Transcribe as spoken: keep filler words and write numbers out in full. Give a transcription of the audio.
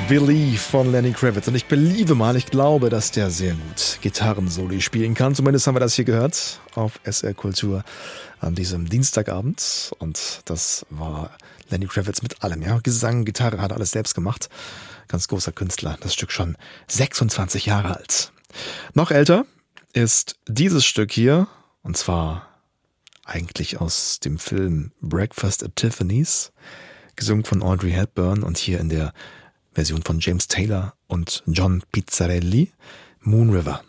Believe von Lenny Kravitz. Und ich beliebe mal, ich glaube, dass der sehr gut Gitarrensoli spielen kann. Zumindest haben wir das hier gehört auf S R Kultur an diesem Dienstagabend. Und das war Lenny Kravitz mit allem. Ja, Gesang, Gitarre, hat alles selbst gemacht. Ganz großer Künstler. Das Stück schon sechsundzwanzig Jahre alt. Noch älter ist dieses Stück hier. Und zwar eigentlich aus dem Film Breakfast at Tiffany's. Gesungen von Audrey Hepburn und hier in der Version von James Taylor und John Pizzarelli, Moon River.